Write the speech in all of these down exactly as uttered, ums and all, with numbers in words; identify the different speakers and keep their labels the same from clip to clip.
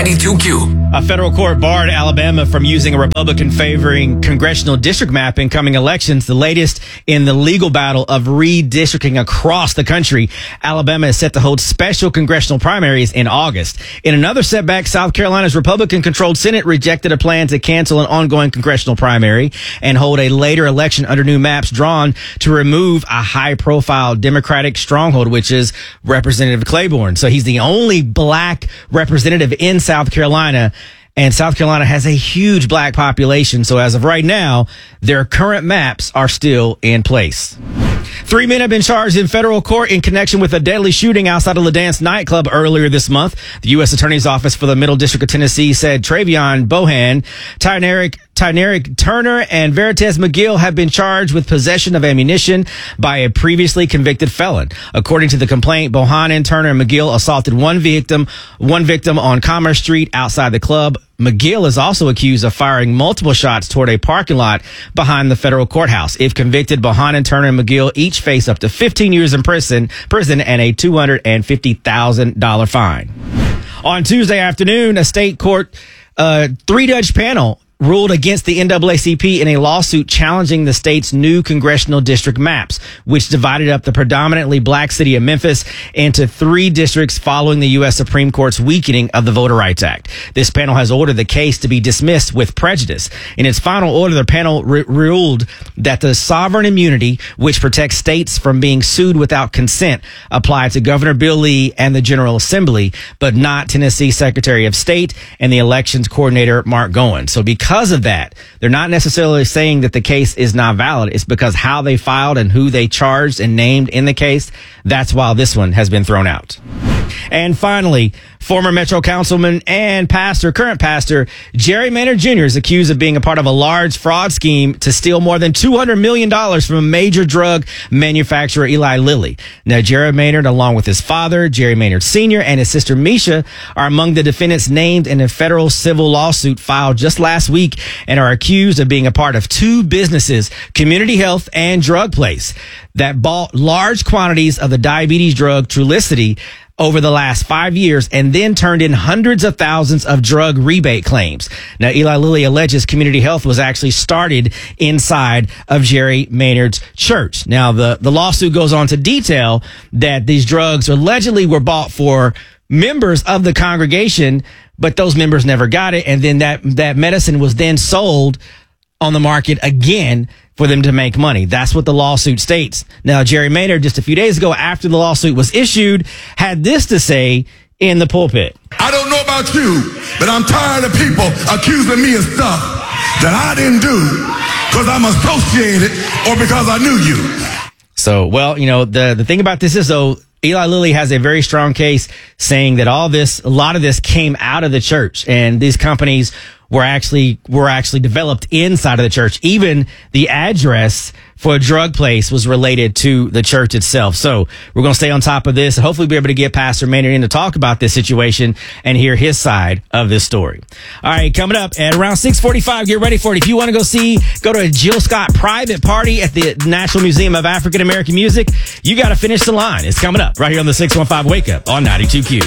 Speaker 1: ninety-two Q.
Speaker 2: A federal court barred Alabama from using a Republican-favoring congressional district map in coming elections, the latest in the legal battle of redistricting across the country. Alabama is set to hold special congressional primaries in August. In another setback, South Carolina's Republican-controlled Senate rejected a plan to cancel an ongoing congressional primary and hold a later election under new maps drawn to remove a high-profile Democratic stronghold, which is Representative Claiborne. So he's the only black representative in South Carolina. And South Carolina has a huge black population. So as of right now, their current maps are still in place. Three men have been charged in federal court in connection with a deadly shooting outside of Ladance nightclub earlier this month. The U S Attorney's Office for the Middle District of Tennessee said Travion Bohan, Tyneric Tyneric Turner, and Veritas McGill have been charged with possession of ammunition by a previously convicted felon. According to the complaint, Bohan, Turner, and McGill assaulted one victim, one victim on Commerce Street outside the club. McGill is also accused of firing multiple shots toward a parking lot behind the federal courthouse. If convicted, Bohan, Turner, and McGill each face up to fifteen years in prison, prison and a two hundred fifty thousand dollars fine. On Tuesday afternoon, a state court uh, three-judge panel ruled against the N double A C P in a lawsuit challenging the state's new congressional district maps, which divided up the predominantly black city of Memphis into three districts following the U S Supreme Court's weakening of the Voter Rights Act. This panel has ordered the case to be dismissed with prejudice. In its final order, the panel re- ruled that the sovereign immunity, which protects states from being sued without consent, applied to Governor Bill Lee and the General Assembly, but not Tennessee Secretary of State and the elections coordinator, Mark Gowen. So because Because of that, they're not necessarily saying that the case is not valid. It's because how they filed and who they charged and named in the case. That's why this one has been thrown out. And finally, former Metro Councilman and pastor, current pastor, Jerry Maynard Junior is accused of being a part of a large fraud scheme to steal more than two hundred million dollars from a major drug manufacturer, Eli Lilly. Now, Jerry Maynard, along with his father, Jerry Maynard Senior, and his sister, Misha, are among the defendants named in a federal civil lawsuit filed just last week and are accused of being a part of two businesses, Community Health and Drug Place, that bought large quantities of the diabetes drug Trulicity over the last five years and then turned in hundreds of thousands of drug rebate claims. Now, Eli Lilly alleges Community Health was actually started inside of Jerry Maynard's church. Now, the, the lawsuit goes on to detail that these drugs allegedly were bought for members of the congregation, but those members never got it. And then that, that medicine was then sold on the market again for them to make money. That's what the lawsuit states. Now, Jerry Maynard, just a few days ago after the lawsuit was issued, had this to say in the pulpit.
Speaker 3: I don't know about you, but I'm tired of people accusing me of stuff that I didn't do because I'm associated or because I knew you.
Speaker 2: So, well, you know, the, the thing about this is, though, Eli Lilly has a very strong case saying that all this, a lot of this came out of the church, and these companies were actually were actually developed inside of the church. Even the address for a drug place was related to the church itself. So we're going to stay on top of this and hopefully be able to get Pastor Maynard in to talk about this situation and hear his side of this story. All right, coming up at around six forty-five, get ready for it. If you want to go see, go to a Jill Scott private party at the National Museum of African American Music, you got to finish the line. It's coming up right here on the six one five Wake Up on ninety-two Q.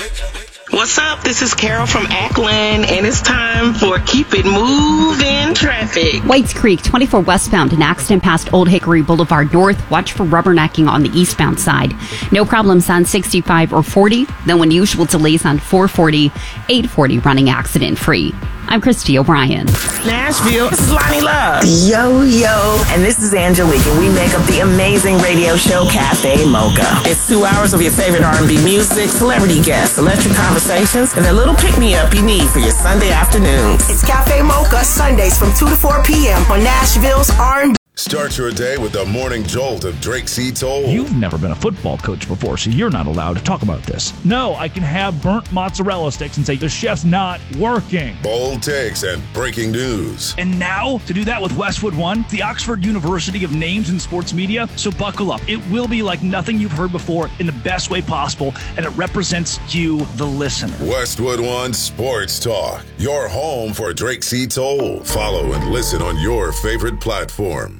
Speaker 4: What's up? This is Carol from Ackland, and it's time for Keep It Moving Traffic.
Speaker 5: Whites Creek, twenty-four westbound, an accident past Old Hickory Boulevard North. Watch for rubbernecking on the eastbound side. No problems on sixty-five or forty. No unusual delays on four forty, eight forty running accident free. I'm Christy O'Brien.
Speaker 4: Nashville, this is Lonnie Love.
Speaker 6: Yo, yo, and this is Angelique, and we make up the amazing radio show Cafe Mocha.
Speaker 4: It's two hours of your favorite R and B music, celebrity guests, electric conversations, and a little pick-me-up you need for your Sunday afternoons.
Speaker 7: It's Cafe Mocha, Sundays from two to four p.m. on Nashville's R and B.
Speaker 8: Start your day with the morning jolt of Drake C. Toll.
Speaker 9: You've never been a football coach before, so you're not allowed to talk about this. No, I can have burnt mozzarella sticks and say the chef's not working.
Speaker 8: Bold takes and breaking news.
Speaker 9: And now, to do that with Westwood One, the Oxford University of Names in Sports Media. So buckle up. It will be like nothing you've heard before in the best way possible, and it represents you, the listener.
Speaker 8: Westwood One Sports Talk, your home for Drake C. Toll. Follow and listen on your favorite platform.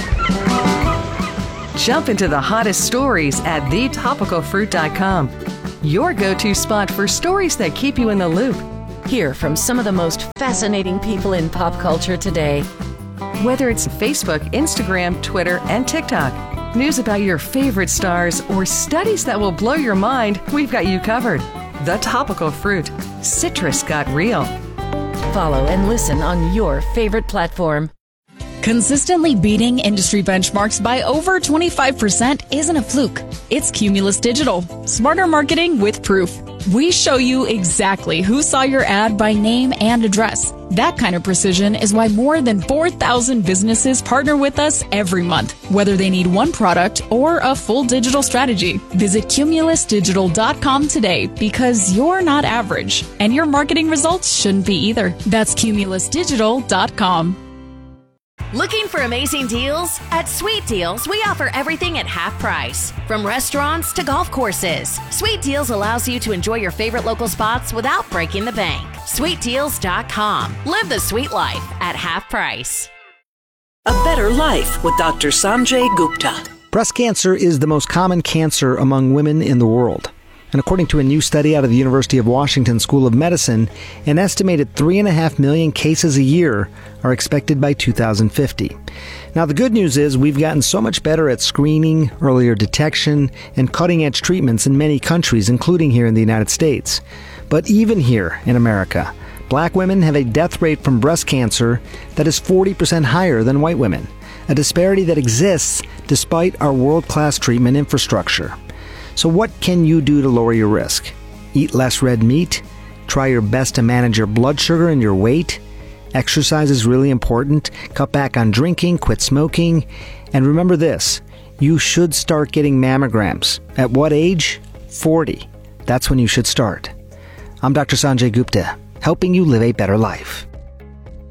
Speaker 10: Jump into the hottest stories at the topical fruit dot com.
Speaker 1: your go-to spot for stories that keep you in the loop. Hear from some of the most fascinating people in pop culture today. Whether it's Facebook, Instagram, Twitter, and TikTok, news about your favorite stars, or studies that will blow your mind, we've got you covered. The Topical Fruit. Citrus got real. Follow and listen on your favorite platform.
Speaker 10: Consistently beating industry benchmarks by over twenty-five percent isn't a fluke. It's Cumulus Digital. Smarter marketing with proof. We show you exactly who saw your ad by name and address. That kind of precision is why more than four thousand businesses partner with us every month, whether they need one product or a full digital strategy. Visit cumulus digital dot com today, because you're not average, and your marketing results shouldn't be either. That's cumulus digital dot com.
Speaker 11: Looking for amazing deals? At Sweet Deals, we offer everything at half price. From restaurants to golf courses, Sweet Deals allows you to enjoy your favorite local spots without breaking the bank. sweet deals dot com. Live the sweet life at half price.
Speaker 12: A Better Life with Doctor Sanjay Gupta.
Speaker 13: Breast cancer is the most common cancer among women in the world. And according to a new study out of the University of Washington School of Medicine, an estimated three and a half million cases a year are expected by two thousand fifty. Now, the good news is we've gotten so much better at screening, earlier detection, and cutting-edge treatments in many countries, including here in the United States. But even here in America, black women have a death rate from breast cancer that is forty percent higher than white women, a disparity that exists despite our world-class treatment infrastructure. So what can you do to lower your risk? Eat less red meat? Try your best to manage your blood sugar and your weight? Exercise is really important. Cut back on drinking, quit smoking. And remember this, you should start getting mammograms. At what age? forty. That's when you should start. I'm Doctor Sanjay Gupta, helping you live a better life.